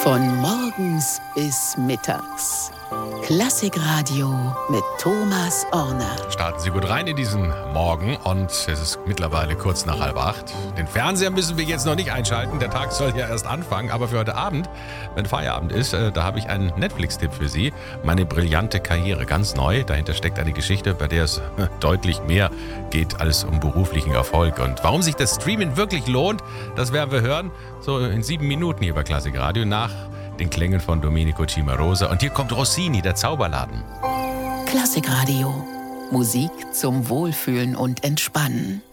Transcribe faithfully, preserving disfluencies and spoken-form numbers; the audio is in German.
Von morgens bis mittags. Klassikradio mit Thomas Orner. Starten Sie gut rein in diesen Morgen und es ist mittlerweile kurz nach halb acht. Den Fernseher müssen wir jetzt noch nicht einschalten, der Tag soll ja erst anfangen. Aber für heute Abend, wenn Feierabend ist, da habe ich einen Netflix-Tipp für Sie. Meine brillante Karriere, ganz neu. Dahinter steckt eine Geschichte, bei der es deutlich mehr geht als um beruflichen Erfolg. Und warum sich das Streamen wirklich lohnt, das werden wir hören, so in sieben Minuten hier bei Klassikradio nach den Klängen von Domenico Cimarosa. Und hier kommt Rossini, der Zauberladen. Klassikradio. Musik zum Wohlfühlen und Entspannen.